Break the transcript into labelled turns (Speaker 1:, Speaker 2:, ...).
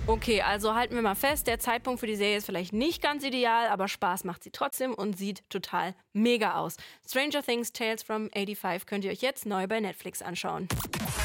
Speaker 1: Okay, also halten wir mal fest, der Zeitpunkt für die Serie ist vielleicht nicht ganz ideal, aber Spaß macht sie trotzdem und sieht total mega aus. Stranger Things Tales from 85 könnt ihr euch jetzt neu bei Netflix anschauen.